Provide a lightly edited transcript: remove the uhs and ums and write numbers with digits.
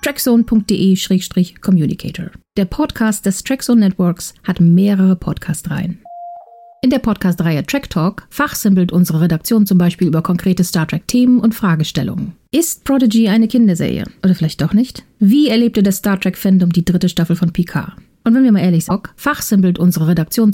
trackzone.de/communicator. Der Podcast des Trackzone Networks hat mehrere Podcast-Reihen. In der Podcast-Reihe Track Talk fachsimpelt unsere Redaktion zum Beispiel über konkrete Star Trek-Themen und Fragestellungen. Ist Prodigy eine Kinderserie? Oder vielleicht doch nicht? Wie erlebte das Star Trek-Fandom die 3. Staffel von Picard? Und wenn wir mal ehrlich sind, fachsimpelt unsere Redaktion